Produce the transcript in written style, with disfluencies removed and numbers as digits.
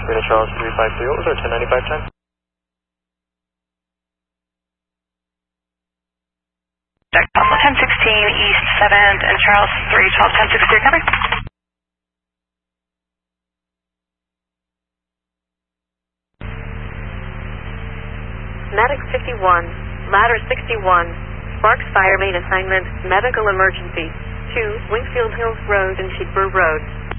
Rita Charles 353, what was our 1095 time? Papa 1016 East 7th and Charles 312 1063, cover. Medic 51, Ladder 61, Sparks Fire Main Assignment, Medical Emergency, 2 Wingfield Hills Road and Sheepburg Road.